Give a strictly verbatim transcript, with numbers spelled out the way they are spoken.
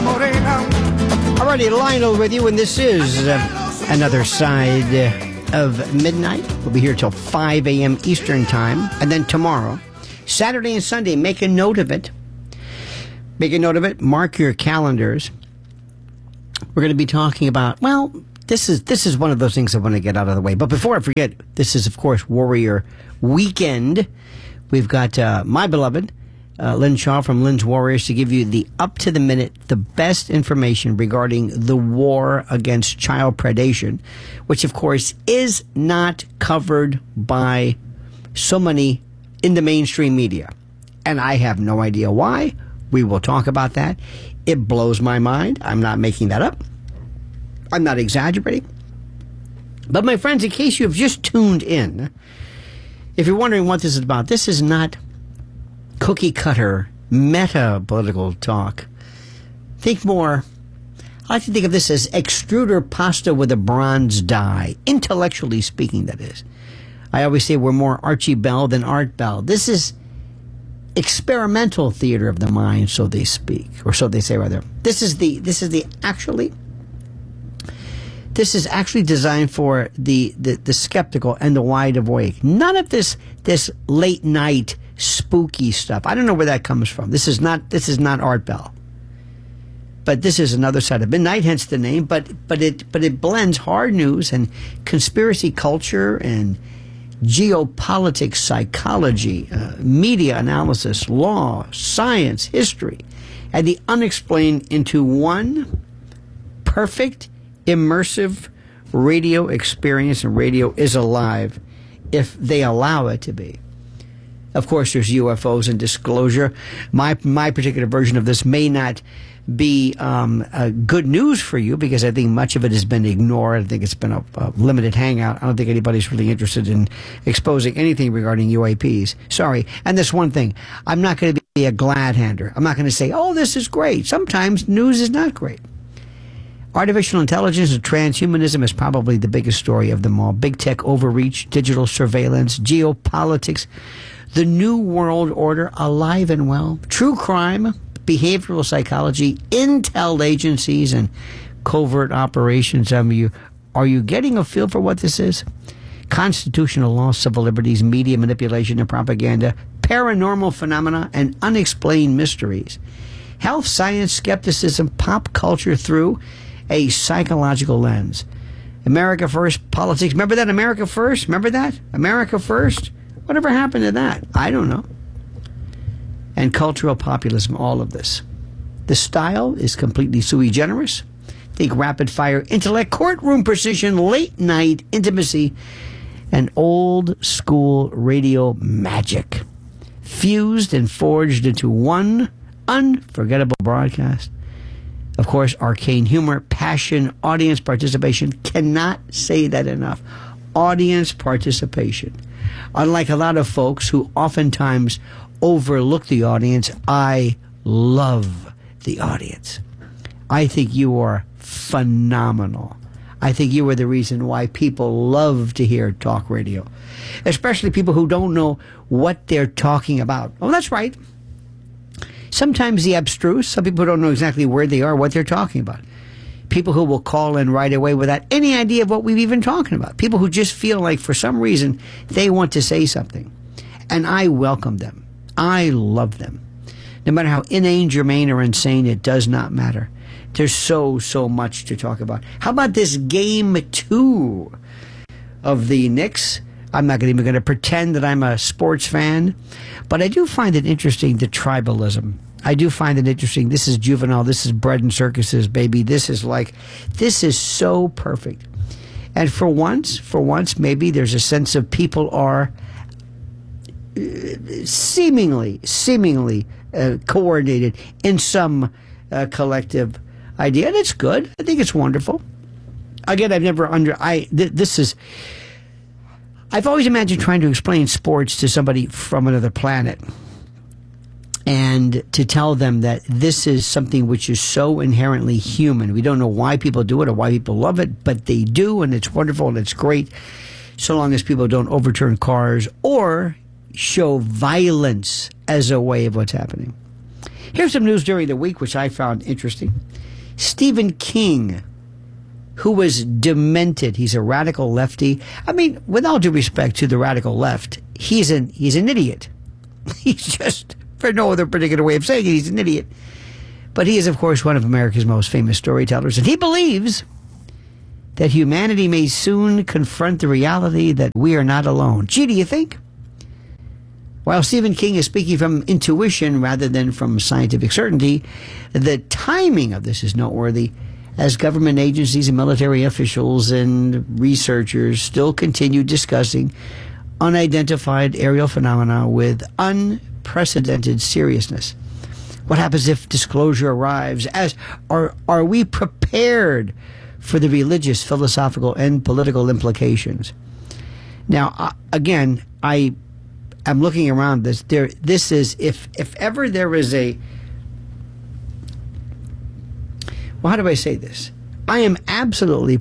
Alrighty, Lionel with you, and this is uh, another side uh, of midnight. We'll be here till five a.m. Eastern Time, and then tomorrow, Saturday and Sunday, make a note of it. Make a note of it. Mark your calendars. We're going to be talking about, well, this is this is one of those things I want to get out of the way. But before I forget, this is, of course, Warrior Weekend. We've got uh, my beloved uh, Lynn Shaw from Lynn's Warriors to give you the up-to-the-minute, the best information regarding the war against child predation, which, of course, is not covered by so many in the mainstream media. And I have no idea why. We will talk about that. It blows my mind. I'm not making that up. I'm not exaggerating. But my friends, in case you've just tuned in, if you're wondering what this is about, this is not cookie cutter meta political talk. Think more. I like to think of this as extruder pasta with a bronze die, intellectually speaking, that is. I always say we're more Archie Bell than Art Bell. This is experimental theater of the mind, so they speak, or so they say rather. This is the this is the actually this is actually designed for the, the, the skeptical and the wide awake. None of this this late night spooky stuff. I don't know where that comes from. This is not this is not Art Bell. But this is another side of midnight, hence the name, but but it but it blends hard news and conspiracy culture and geopolitics, psychology, uh, media analysis, law, science, history, and the unexplained into one perfect, immersive radio experience, and radio is alive if they allow it to be. Of course, there's U F Os and disclosure. My my particular version of this may not be um, uh, good news for you because I think much of it has been ignored. I think it's been a, a limited hangout. I don't think anybody's really interested in exposing anything regarding U A Ps. Sorry. And this one thing, I'm not going to be a glad hander. I'm not going to say, oh, this is great. Sometimes news is not great. Artificial intelligence and transhumanism is probably the biggest story of them all. Big tech overreach, digital surveillance, geopolitics, the new world order, alive and well, true crime, behavioral psychology, intel agencies, and covert operations. Some of you, are you getting a feel for what this is? Constitutional law, civil liberties, media manipulation and propaganda, paranormal phenomena, and unexplained mysteries. Health, science, skepticism, pop culture through a psychological lens. America First politics. Remember that America First? Remember that? America First? Whatever happened to that? I don't know. And cultural populism, all of this. The style is completely sui generis. Think rapid fire intellect, courtroom precision, late night intimacy, and old school radio magic. Fused and forged into one unforgettable broadcast. Of course, arcane humor, passion, audience participation. Cannot say that enough. Audience participation. Unlike a lot of folks who oftentimes overlook the audience, I love the audience. I think you are phenomenal. I think you are the reason why people love to hear talk radio, especially people who don't know what they're talking about. Oh, that's right. Sometimes the abstruse, some people don't know exactly where they are, what they're talking about. People who will call in right away without any idea of what we've even talking about. People who just feel like for some reason they want to say something. And I welcome them. I love them. No matter how inane, germane, or insane, it does not matter. There's so, so much to talk about. How about this game two of the Knicks? I'm not even going to pretend that I'm a sports fan, but I do find it interesting, the tribalism. I do find it interesting. This is juvenile. This is bread and circuses, baby. This is like, this is so perfect. And for once, for once, maybe there's a sense of people are seemingly, seemingly uh, coordinated in some uh, collective idea, and it's good. I think it's wonderful. Again, I've never under I. Th- this is. I've always imagined trying to explain sports to somebody from another planet, and to tell them that this is something which is so inherently human. We don't know why people do it or why people love it, but they do, and it's wonderful and it's great, so long as people don't overturn cars or show violence as a way of what's happening. Here's some news during the week which I found interesting. Stephen King, who was demented. He's a radical lefty. I mean, with all due respect to the radical left, he's an he's an idiot. He's just, for no other particular way of saying it, he's an idiot. But he is, of course, one of America's most famous storytellers, and he believes that humanity may soon confront the reality that we are not alone. Gee, do you think? While Stephen King is speaking from intuition rather than from scientific certainty, the timing of this is noteworthy, as government agencies and military officials and researchers still continue discussing unidentified aerial phenomena with unprecedented seriousness. What happens if disclosure arrives? As are are we prepared for the religious, philosophical, and political implications? Now, uh, again, I am looking around this. There, this is if if ever there is a. Well, how do I say this? I am absolutely